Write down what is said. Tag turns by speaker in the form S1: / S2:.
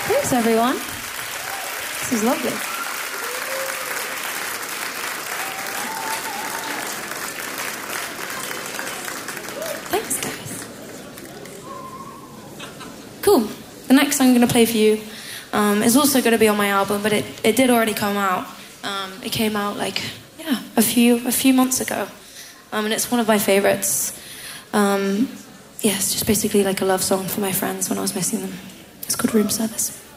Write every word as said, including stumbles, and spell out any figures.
S1: Thanks, everyone. This is lovely. Thanks, guys. Cool. The next song I'm going to play for you um, is also going to be on my album, but it, it did already come out. Um, it came out like, yeah, a few a few months ago. Um, and it's one of my favorites. Um, yeah, it's just basically like a love song for my friends when I was missing them. It's called Room Service.